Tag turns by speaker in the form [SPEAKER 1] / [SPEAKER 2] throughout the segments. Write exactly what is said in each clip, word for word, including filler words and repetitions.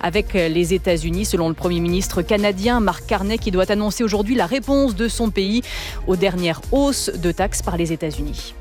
[SPEAKER 1] avec les États-Unis, selon le Premier ministre canadien Mark Carney, qui doit annoncer aujourd'hui la réponse de son pays aux dernières hausses de taxes par les États-Unis.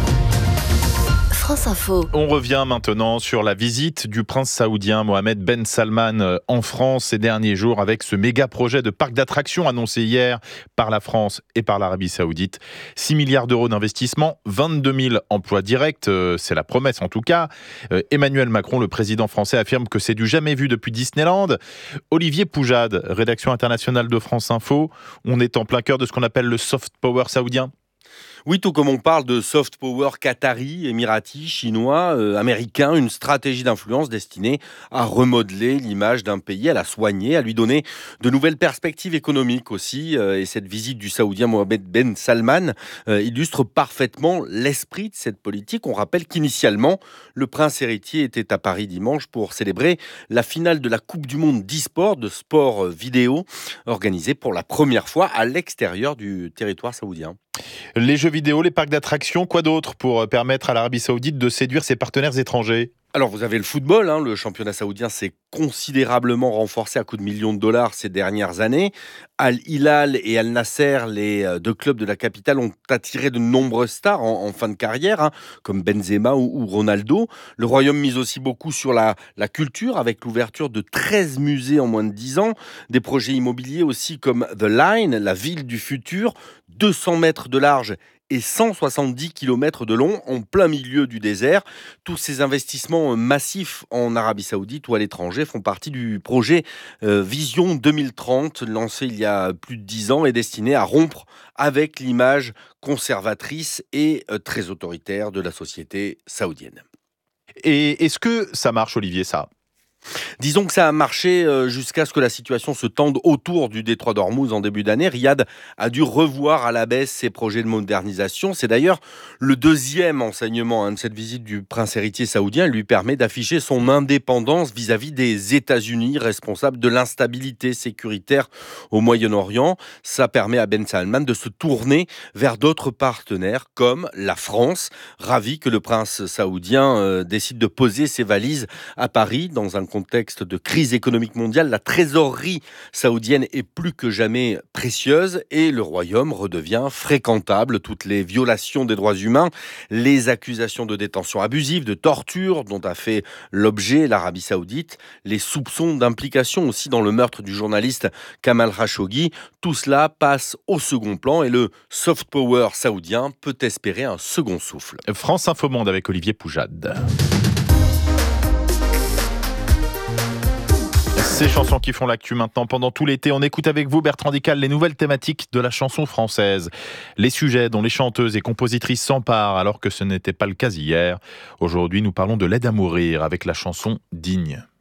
[SPEAKER 2] France Info.
[SPEAKER 3] On revient maintenant sur la visite du prince saoudien Mohammed Ben Salman en France ces derniers jours avec ce méga projet de parc d'attractions annoncé hier par la France et par l'Arabie Saoudite. six milliards d'euros d'investissement, vingt-deux mille emplois directs, c'est la promesse en tout cas. Emmanuel Macron, le président français, affirme que c'est du jamais vu depuis Disneyland. Olivier Poujade, rédaction internationale de France Info, on est en plein cœur de ce qu'on appelle le soft power saoudien.
[SPEAKER 4] Oui, tout comme on parle de soft power qatari, émirati, chinois, euh, américain, une stratégie d'influence destinée à remodeler l'image d'un pays, à la soigner, à lui donner de nouvelles perspectives économiques aussi. Euh, et cette visite du Saoudien Mohammed Ben Salman euh, illustre parfaitement l'esprit de cette politique. On rappelle qu'initialement, le prince héritier était à Paris dimanche pour célébrer la finale de la Coupe du Monde d'e-sport, de sport vidéo, organisée pour la première fois à l'extérieur du territoire saoudien.
[SPEAKER 3] Les jeux vidéo, les parcs d'attractions, quoi d'autre pour permettre à l'Arabie Saoudite de séduire ses partenaires étrangers ?
[SPEAKER 4] Alors vous avez le football, hein, le championnat saoudien s'est considérablement renforcé à coups de millions de dollars ces dernières années. Al-Hilal et Al-Nasser, les deux clubs de la capitale, ont attiré de nombreuses stars en, en fin de carrière, hein, comme Benzema ou, ou Ronaldo. Le Royaume mise aussi beaucoup sur la, la culture, avec l'ouverture de treize musées en moins de dix ans. Des projets immobiliers aussi comme The Line, la ville du futur, deux cents mètres de large et cent soixante-dix kilomètres de long, en plein milieu du désert. Tous ces investissements massifs en Arabie Saoudite ou à l'étranger font partie du projet euh, Vision deux mille trente, lancé il y a plus de dix ans et destiné à rompre avec l'image conservatrice et euh, très autoritaire de la société saoudienne.
[SPEAKER 3] Et est-ce que ça marche, Olivier, ça ?
[SPEAKER 4] Disons que ça a marché jusqu'à ce que la situation se tende autour du détroit d'Ormuz en début d'année. Riyad a dû revoir à la baisse ses projets de modernisation. C'est d'ailleurs le deuxième enseignement hein, de cette visite du prince héritier saoudien. Il lui permet d'afficher son indépendance vis-à-vis des États-Unis, responsables de l'instabilité sécuritaire au Moyen-Orient. Ça permet à Ben Salman de se tourner vers d'autres partenaires comme la France. Ravi que le prince saoudien euh, décide de poser ses valises à Paris dans un contexte de crise économique mondiale, la trésorerie saoudienne est plus que jamais précieuse et le royaume redevient fréquentable. Toutes les violations des droits humains, les accusations de détention abusive, de torture dont a fait l'objet l'Arabie Saoudite, les soupçons d'implication aussi dans le meurtre du journaliste Kamal Khashoggi, tout cela passe au second plan et le soft power saoudien peut espérer un second souffle.
[SPEAKER 3] France Info Monde avec Olivier Poujade. Ces chansons qui font l'actu maintenant pendant tout l'été. On écoute avec vous, Bertrand Dical, les nouvelles thématiques de la chanson française. Les sujets dont les chanteuses et compositrices s'emparent alors que ce n'était pas le cas hier. Aujourd'hui, nous parlons de l'aide à mourir avec la chanson Digne.